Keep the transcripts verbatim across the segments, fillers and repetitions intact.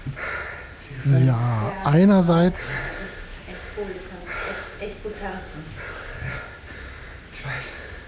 Ja, Ja, super. einerseits, Echt, echt cool. Du kannst echt, echt gut tanzen. Ich weiß.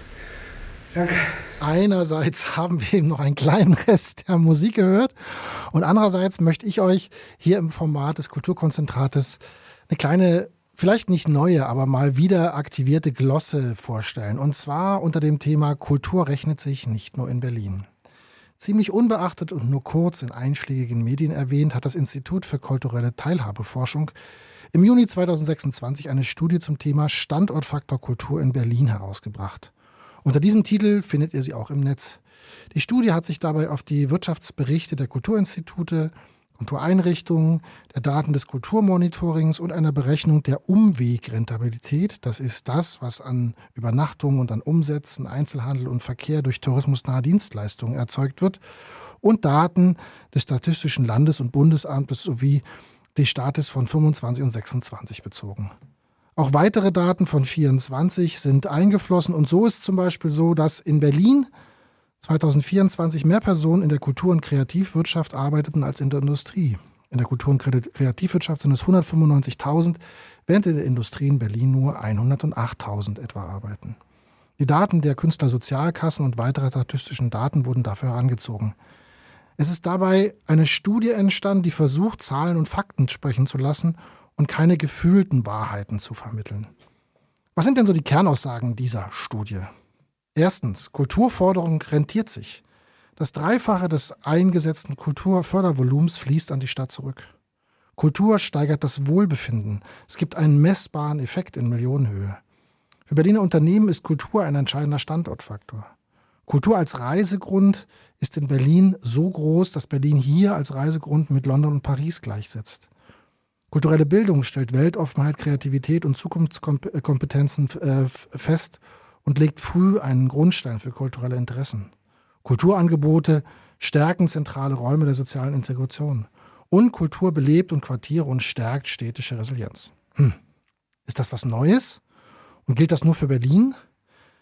Danke. einerseits haben wir eben noch einen kleinen Rest der Musik gehört und andererseits möchte ich euch hier im Format des Kulturkonzentrates eine kleine, vielleicht nicht neue, aber mal wieder aktivierte Glosse vorstellen. Und zwar unter dem Thema Kultur rechnet sich nicht nur in Berlin. Ziemlich unbeachtet und nur kurz in einschlägigen Medien erwähnt, hat das Institut für kulturelle Teilhabeforschung im Juni zweitausendsechsundzwanzig eine Studie zum Thema Standortfaktor Kultur in Berlin herausgebracht. Unter diesem Titel findet ihr sie auch im Netz. Die Studie hat sich dabei auf die Wirtschaftsberichte der Kulturinstitute, Kultureinrichtungen, der Daten des Kulturmonitorings und einer Berechnung der Umwegrentabilität, das ist das, was an Übernachtungen und an Umsätzen, Einzelhandel und Verkehr durch tourismusnahe Dienstleistungen erzeugt wird, und Daten des Statistischen Landes- und Bundesamtes sowie des Staates von fünfundzwanzig und sechsundzwanzig bezogen. Auch weitere Daten von vierundzwanzig sind eingeflossen und so ist zum Beispiel so, dass in Berlin zweitausendvierundzwanzig mehr Personen in der Kultur- und Kreativwirtschaft arbeiteten als in der Industrie. In der Kultur- und Kreativwirtschaft sind es hundertfünfundneunzigtausend, während in der Industrie in Berlin nur hundertachttausend etwa arbeiten. Die Daten der Künstlersozialkassen und weitere statistischen Daten wurden dafür herangezogen. Es ist dabei eine Studie entstanden, die versucht, Zahlen und Fakten sprechen zu lassen und keine gefühlten Wahrheiten zu vermitteln. Was sind denn so die Kernaussagen dieser Studie? Erstens, Kulturförderung rentiert sich. Das Dreifache des eingesetzten Kulturfördervolumens fließt an die Stadt zurück. Kultur steigert das Wohlbefinden. Es gibt einen messbaren Effekt in Millionenhöhe. Für Berliner Unternehmen ist Kultur ein entscheidender Standortfaktor. Kultur als Reisegrund ist in Berlin so groß, dass Berlin hier als Reisegrund mit London und Paris gleichsetzt. Kulturelle Bildung stellt Weltoffenheit, Kreativität und Zukunftskompetenzen äh, fest und legt früh einen Grundstein für kulturelle Interessen. Kulturangebote stärken zentrale Räume der sozialen Integration. Und Kultur belebt und Quartiere und stärkt städtische Resilienz. Hm. Ist das was Neues? Und gilt das nur für Berlin?